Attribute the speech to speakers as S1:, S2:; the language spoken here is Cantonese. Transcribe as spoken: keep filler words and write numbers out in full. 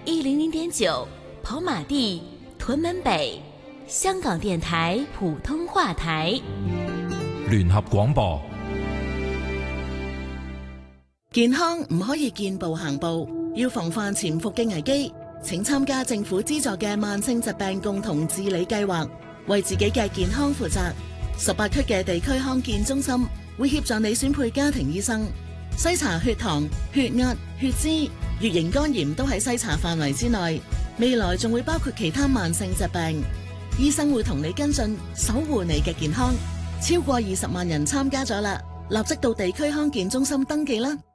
S1: 一零零點九，跑馬地、屯門北，香港電台普通話台，
S2: 聯合廣播。
S3: 健康唔可以見步行步，要防範潛伏嘅危機，請參加政府資助嘅慢性疾病共同治理計劃，為自己嘅健康負責。十八區嘅地區康健中心會協助你選配家庭醫生，篩查血糖、血壓、血脂、乙型肝炎都喺篩查範圍之內。未來仲會包括其他慢性疾病，醫生會同你跟進，守護你嘅健康。超過二十萬人參加咗啦，立即到地區康健中心登記啦。